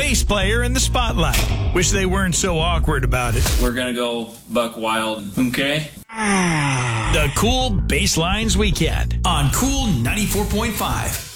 bass player in the spotlight. Wish they weren't so awkward about it. We're going to go buck wild, okay? The Cool Baselines Weekend on Cool 94.5.